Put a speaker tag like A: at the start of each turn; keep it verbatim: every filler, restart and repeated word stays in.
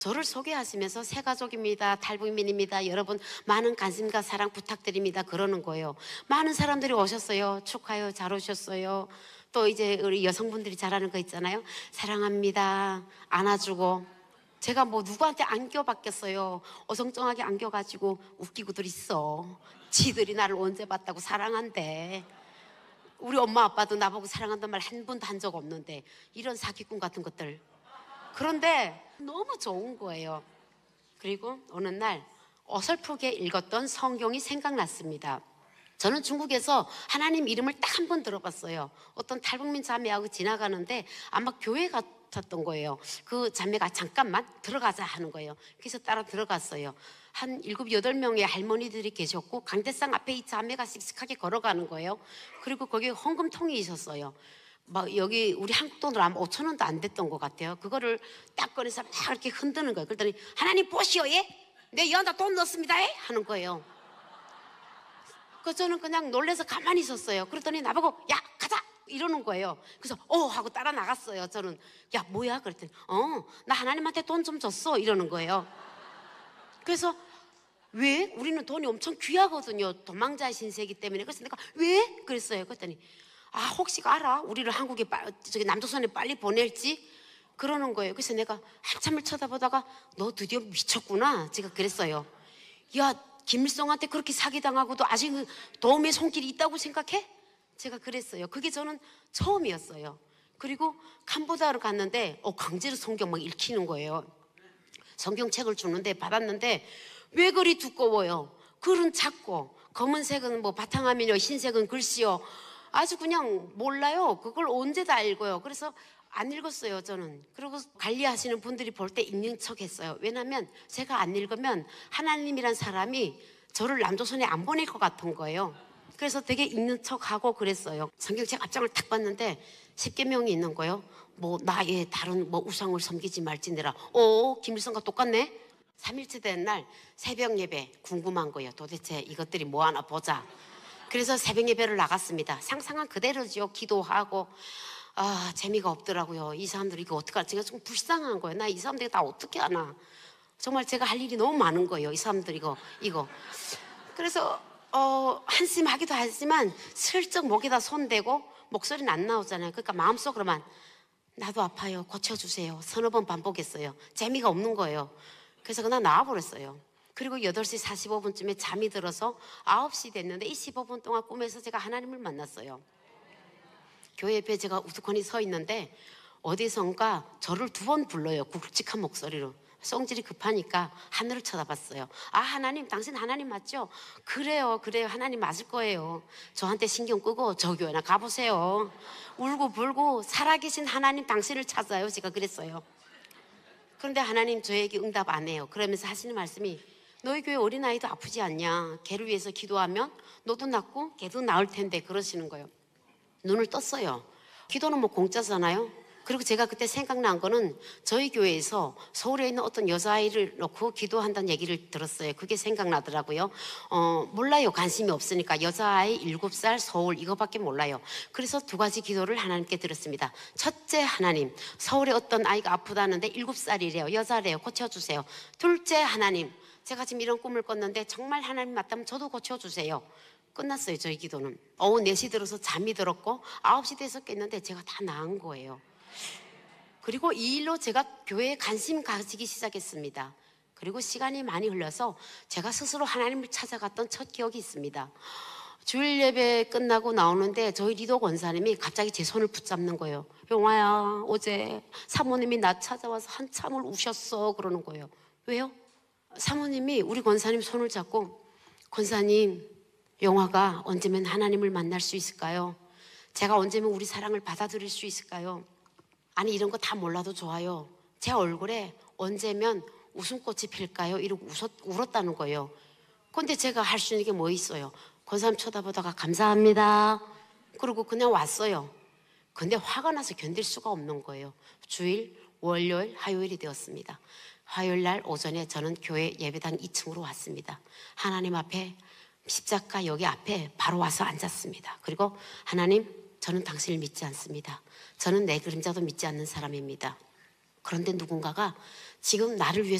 A: 저를 소개하시면서 새 가족입니다, 탈북민입니다, 여러분 많은 관심과 사랑 부탁드립니다 그러는 거예요. 많은 사람들이 오셨어요. 축하해요, 잘 오셨어요. 또 이제 우리 여성분들이 잘하는 거 있잖아요. 사랑합니다, 안아주고. 제가 뭐 누구한테 안겨봤겠어요. 어성쩡하게 안겨가지고 웃기고들 있어. 지들이 나를 언제 봤다고 사랑한대. 우리 엄마 아빠도 나보고 사랑한다는 말 한 번도 한 적 없는데 이런 사기꾼 같은 것들. 그런데 너무 좋은 거예요. 그리고 어느 날 어설프게 읽었던 성경이 생각났습니다. 저는 중국에서 하나님 이름을 딱 한 번 들어봤어요. 어떤 탈북민 자매하고 지나가는데 아마 교회 같았던 거예요. 그 자매가 잠깐만 들어가자 하는 거예요. 그래서 따라 들어갔어요. 한 일곱, 여덟 명의 할머니들이 계셨고 강대상 앞에 이 자매가 씩씩하게 걸어가는 거예요. 그리고 거기에 헌금통이 있었어요. 막 여기 우리 한국 돈으로 아마 오천 원도 안 됐던 것 같아요. 그거를 딱 꺼내서 막 이렇게 흔드는 거예요. 그랬더니 하나님 보시오, 예? 내 여자 돈 넣습니다, 예? 하는 거예요. 그래서 저는 그냥 놀래서 가만히 있었어요. 그랬더니 나보고 야 가자 이러는 거예요. 그래서 어 하고 따라 나갔어요. 저는 야 뭐야 그랬더니 어 나 하나님한테 돈 좀 줬어 이러는 거예요. 그래서 왜? 우리는 돈이 엄청 귀하거든요. 도망자의 신세이기 때문에. 그래서 내가 왜? 그랬어요. 그랬더니 아 혹시 알아? 우리를 한국에 빠, 저기 남조선에 빨리 보낼지? 그러는 거예요. 그래서 내가 한참을 쳐다보다가 너 드디어 미쳤구나 제가 그랬어요. 야 김일성한테 그렇게 사기당하고도 아직 도움의 손길이 있다고 생각해? 제가 그랬어요. 그게 저는 처음이었어요. 그리고 캄보디아로 갔는데 어, 강제로 성경 막 읽히는 거예요. 성경책을 주는데 받았는데 왜 그리 두꺼워요? 글은 작고 검은색은 뭐 바탕화면이요, 흰색은 글씨요. 아주 그냥 몰라요. 그걸 언제 다 읽어요. 그래서 안 읽었어요 저는. 그리고 관리하시는 분들이 볼 때 읽는 척 했어요. 왜냐하면 제가 안 읽으면 하나님이란 사람이 저를 남조선에 안 보낼 것 같은 거예요. 그래서 되게 읽는 척하고 그랬어요. 성경책 앞장을 딱 봤는데 십계명이 있는 거예요. 뭐 나의 다른 뭐 우상을 섬기지 말지니라. 어 김일성과 똑같네. 삼일째 된 날 새벽 예배 궁금한 거예요. 도대체 이것들이 뭐 하나 보자. 그래서 새벽 예배를 나갔습니다. 상상한 그대로죠. 기도하고 아 재미가 없더라고요. 이 사람들이 이거 어떡하지? 제가 좀 불쌍한 거예요. 나 이 사람들이 다 어떻게 하나. 정말 제가 할 일이 너무 많은 거예요. 이 사람들 이거 이거. 그래서 어, 한심하기도 하지만 슬쩍 목에다 손대고 목소리는 안 나오잖아요. 그러니까 마음속으로만 나도 아파요. 고쳐주세요. 서너 번 반복했어요. 재미가 없는 거예요. 그래서 그냥 나와버렸어요. 그리고 여덟 시 사십오 분쯤에 잠이 들어서 아홉 시 됐는데 이 십오 분 동안 꿈에서 제가 하나님을 만났어요. 교회 옆에 제가 우두커니 서 있는데 어디선가 저를 두 번 불러요. 굵직한 목소리로. 성질이 급하니까 하늘을 쳐다봤어요. 아 하나님 당신 하나님 맞죠? 그래요 그래요 하나님 맞을 거예요. 저한테 신경 끄고 저 교회나 가보세요. 울고 불고 살아계신 하나님 당신을 찾아요. 제가 그랬어요. 그런데 하나님 저에게 응답 안 해요. 그러면서 하시는 말씀이 너희 교회 어린아이도 아프지 않냐? 걔를 위해서 기도하면 너도 낫고 걔도 나을 텐데 그러시는 거예요. 눈을 떴어요. 기도는 뭐 공짜잖아요. 그리고 제가 그때 생각난 거는 저희 교회에서 서울에 있는 어떤 여자아이를 놓고 기도한다는 얘기를 들었어요. 그게 생각나더라고요. 어, 몰라요. 관심이 없으니까. 여자아이 일곱 살 서울 이거밖에 몰라요. 그래서 두 가지 기도를 하나님께 드렸습니다. 첫째 하나님, 서울에 어떤 아이가 아프다는데 일곱 살이래요. 여자래요. 고쳐주세요. 둘째 하나님, 제가 지금 이런 꿈을 꿨는데 정말 하나님 맞다면 저도 고쳐주세요. 끝났어요. 저희 기도는. 오후 네 시 들어서 잠이 들었고 아홉 시 돼서 깼는데 제가 다 나은 거예요. 그리고 이 일로 제가 교회에 관심 가지기 시작했습니다. 그리고 시간이 많이 흘러서 제가 스스로 하나님을 찾아갔던 첫 기억이 있습니다. 주일 예배 끝나고 나오는데 저희 리더 권사님이 갑자기 제 손을 붙잡는 거예요. 용화야 어제 사모님이 나 찾아와서 한참을 우셨어 그러는 거예요. 왜요? 사모님이 우리 권사님 손을 잡고 권사님 용화가 언제면 하나님을 만날 수 있을까요? 제가 언제면 우리 사랑을 받아들일 수 있을까요? 아니 이런 거 다 몰라도 좋아요. 제 얼굴에 언제면 웃음꽃이 필까요? 이러고 웃었, 울었다는 거예요. 근데 제가 할 수 있는 게 뭐 있어요? 권사님 쳐다보다가 감사합니다. 그러고 그냥 왔어요. 근데 화가 나서 견딜 수가 없는 거예요. 주일, 월요일, 화요일이 되었습니다. 화요일 날 오전에 저는 교회 예배당 이 층으로 왔습니다. 하나님 앞에 십자가 여기 앞에 바로 와서 앉았습니다. 그리고 하나님 저는 당신을 믿지 않습니다. 저는 내 그림자도 믿지 않는 사람입니다. 그런데 누군가가 지금 나를 위해서